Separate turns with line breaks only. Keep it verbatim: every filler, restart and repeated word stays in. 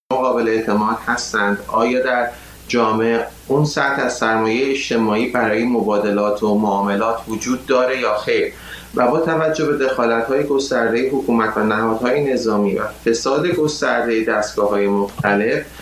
قابل اعتماد هستند؟ آیا در جامعه اون سطح از سرمایه اجتماعی برای مبادلات و معاملات وجود داره یا خیر؟ و با توجه به دخالت‌های گسترده حکومت و نهادهای نظامی و فساد گسترده دستگاه‌های مختلف،